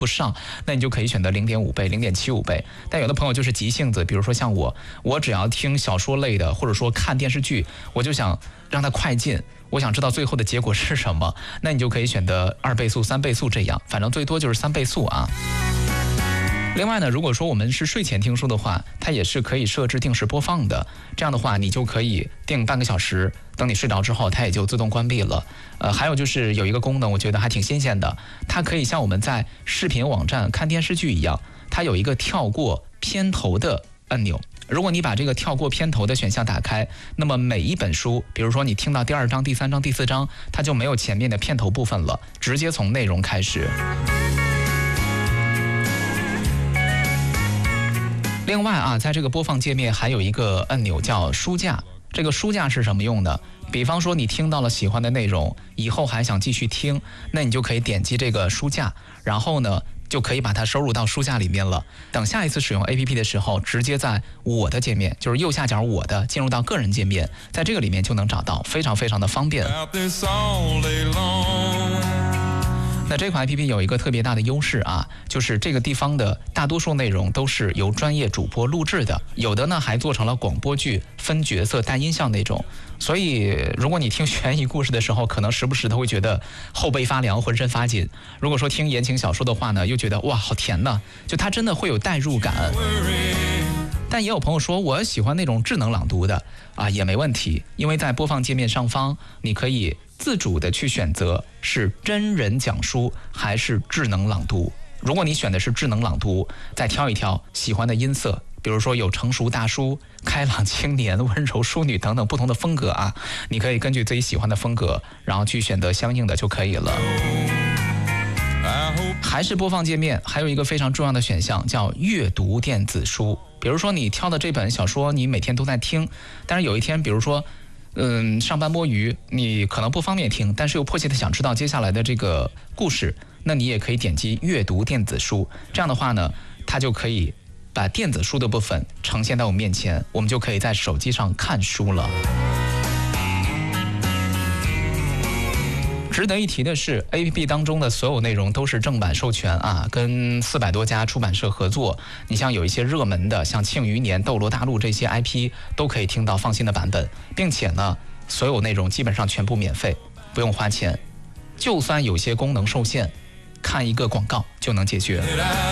不上，那你就可以选择0.5倍、0.75倍。但有的朋友就是急性子，比如说像我只要听小说类的，或者说看电视剧，我就想让它快进，我想知道最后的结果是什么，那你就可以选择2倍速、3倍速这样，反正最多就是3倍速啊。另外呢，如果说我们是睡前听书的话，它也是可以设置定时播放的。这样的话，你就可以定半个小时，等你睡着之后，它也就自动关闭了。还有就是有一个功能，我觉得还挺新鲜的，它可以像我们在视频网站看电视剧一样，它有一个跳过片头的按钮。如果你把这个跳过片头的选项打开，那么每一本书，比如说你听到第2章、第3章、第4章，它就没有前面的片头部分了，直接从内容开始。另外啊，在这个播放界面还有一个按钮叫书架。这个书架是什么用的？比方说你听到了喜欢的内容，以后还想继续听，那你就可以点击这个书架，然后呢就可以把它收入到书架里面了。等下一次使用 APP 的时候，直接在我的界面，就是右下角我的，进入到个人界面，在这个里面就能找到，非常非常的方便。那这款 APP 有一个特别大的优势啊，就是这个地方的大多数内容都是由专业主播录制的，有的呢还做成了广播剧，分角色带音效那种。所以如果你听悬疑故事的时候，可能时不时的会觉得后背发凉，浑身发紧。如果说听言情小说的话呢，又觉得哇好甜呢，就它真的会有代入感。但也有朋友说我喜欢那种智能朗读的啊，也没问题，因为在播放界面上方你可以自主的去选择是真人讲述还是智能朗读。如果你选的是智能朗读，再挑一挑喜欢的音色，比如说有成熟大叔、开朗青年、温柔淑女等等不同的风格啊，你可以根据自己喜欢的风格，然后去选择相应的就可以了。还是播放界面还有一个非常重要的选项叫阅读电子书。比如说你挑的这本小说你每天都在听，但是有一天比如说上班摸鱼，你可能不方便听，但是又迫切的想知道接下来的这个故事，那你也可以点击阅读电子书。这样的话呢，它就可以把电子书的部分呈现到我们面前，我们就可以在手机上看书了。值得一提的是 APP 当中的所有内容都是正版授权啊，跟400多家出版社合作。你像有一些热门的像庆余年、斗罗大陆这些 IP 都可以听到放心的版本，并且呢所有内容基本上全部免费，不用花钱。就算有些功能受限，看一个广告就能解决。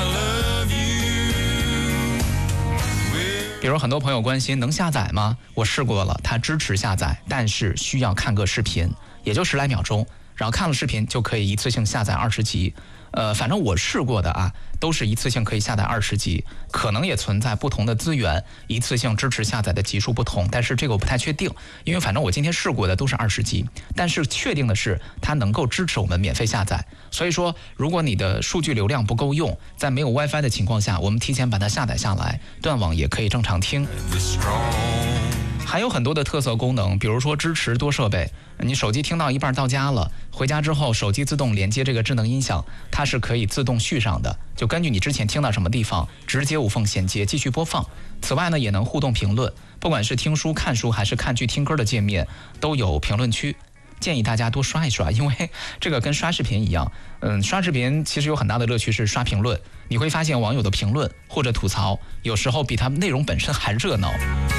比如很多朋友关心能下载吗？我试过了，它支持下载，但是需要看个视频，也就10来秒钟，然后看了视频就可以一次性下载20集。反正我试过的啊，都是一次性可以下载20集，可能也存在不同的资源，一次性支持下载的集数不同，但是这个我不太确定，因为反正我今天试过的都是20集，但是确定的是它能够支持我们免费下载。所以说，如果你的数据流量不够用，在没有 WiFi 的情况下，我们提前把它下载下来，断网也可以正常听。还有很多的特色功能，比如说支持多设备，你手机听到一半到家了，回家之后手机自动连接这个智能音响，它是可以自动续上的，就根据你之前听到什么地方直接无缝衔接继续播放。此外呢，也能互动评论，不管是听书、看书还是看剧、听歌的界面都有评论区，建议大家多刷一刷，因为这个跟刷视频一样，刷视频其实有很大的乐趣是刷评论，你会发现网友的评论或者吐槽有时候比他们内容本身还热闹。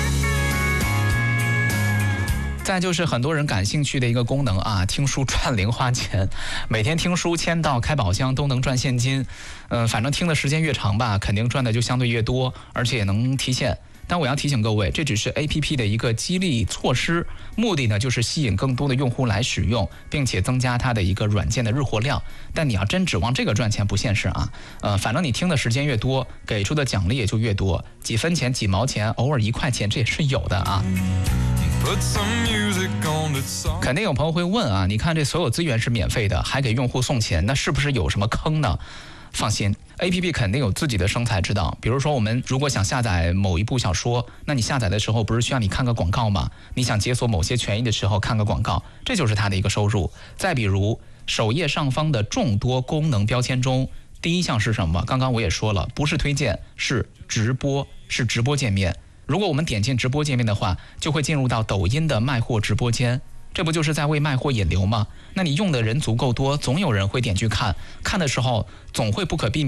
再就是很多人感兴趣的一个功能啊，听书赚零花钱，每天听书、签到、开宝箱都能赚现金。反正听的时间越长吧，肯定赚的就相对越多，而且也能提现。但我要提醒各位，这只是 APP 的一个激励措施，目的呢就是吸引更多的用户来使用，并且增加它的一个软件的日活量。但你要真指望这个赚钱不现实啊。反正你听的时间越多，给出的奖励也就越多，几分钱、几毛钱，偶尔1块钱，这也是有的啊。肯定有朋友会问啊，你看这所有资源是免费的，还给用户送钱，那是不是有什么坑呢？放心 APP 肯定有自己的生财之道。比如说我们如果想下载某一部小说，那你下载的时候不是需要你看个广告吗？你想解锁某些权益的时候看个广告，这就是它的一个收入。再比如首页上方的众多功能标签中，第一项是什么？刚刚我也说了，不是推荐，是直播，是直播界面。如果我们点进直播界面的话，就会进入到抖音的卖货直播间，这不就是在为卖货引流吗？那你用的人足够多，总有人会点去看，看的时候总会不可避免